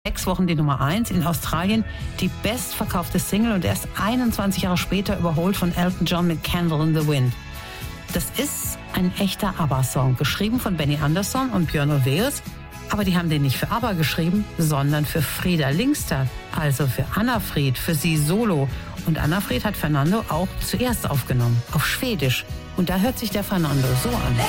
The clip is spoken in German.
6 Wochen die Nummer 1, in Australien die bestverkaufte Single und erst 21 Jahre später überholt von Elton John mit Candle in the Wind. Das ist ein echter ABBA-Song, geschrieben von Benny Andersson und Björn Ulvaeus, aber die haben den nicht für ABBA geschrieben, sondern für Frieda Lyngstad, also für Anna-Frid, für sie solo. Und Anna-Frid hat Fernando auch zuerst aufgenommen, auf Schwedisch. Und da hört sich der Fernando so an.